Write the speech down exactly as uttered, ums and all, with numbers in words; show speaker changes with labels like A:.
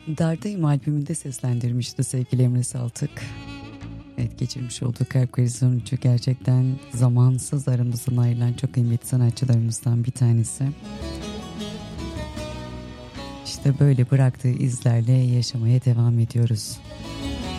A: Dardayım albümünde seslendirmişti sevgili Emre Saltık. Evet, geçirmiş olduğu kalp krizi sonucu gerçekten zamansız aramızdan ayrılan çok kıymetli sanatçılarımızdan bir tanesi. İşte böyle bıraktığı izlerle yaşamaya devam ediyoruz.